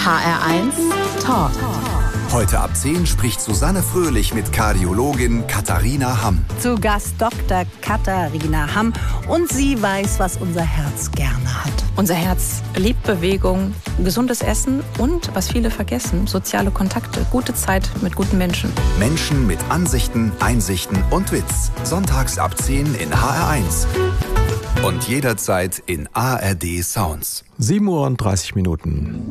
HR1 Talk. Heute ab 10 spricht Susanne Fröhlich mit Kardiologin Katharina Hamm. Zu Gast Dr. Katharina Hamm. Und sie weiß, was unser Herz gerne hat. Unser Herz liebt Bewegung, gesundes Essen und, was viele vergessen, soziale Kontakte, gute Zeit mit guten Menschen. Menschen mit Ansichten, Einsichten und Witz. Sonntags ab 10 in HR1. Und jederzeit in ARD Sounds. 7:30 Uhr.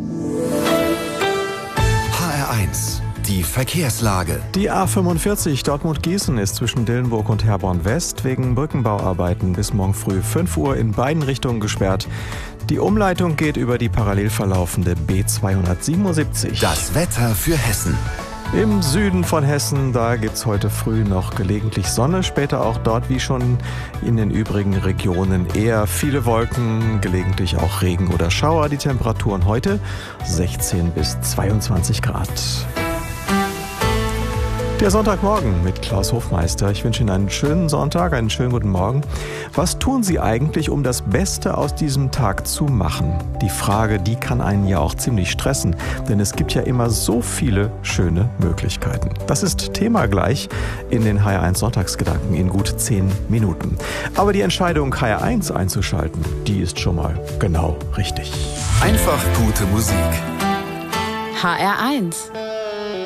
HR1, die Verkehrslage. Die A45 Dortmund-Gießen ist zwischen Dillenburg und Herborn West wegen Brückenbauarbeiten bis morgen früh 5 Uhr in beiden Richtungen gesperrt. Die Umleitung geht über die parallel verlaufende B277. Das Wetter für Hessen. Im Süden von Hessen, da gibt's heute früh noch gelegentlich Sonne, später auch dort wie schon in den übrigen Regionen eher viele Wolken, gelegentlich auch Regen oder Schauer. Die Temperaturen heute 16 bis 22 Grad. Der Sonntagmorgen mit Klaus Hofmeister. Ich wünsche Ihnen einen schönen Sonntag, einen schönen guten Morgen. Was tun Sie eigentlich, um das Beste aus diesem Tag zu machen? Die Frage, die kann einen ja auch ziemlich stressen, denn es gibt ja immer so viele schöne Möglichkeiten. Das ist Thema gleich in den HR1 Sonntagsgedanken in gut 10 Minuten. Aber die Entscheidung, HR1 einzuschalten, die ist schon mal genau richtig. Einfach gute Musik. HR1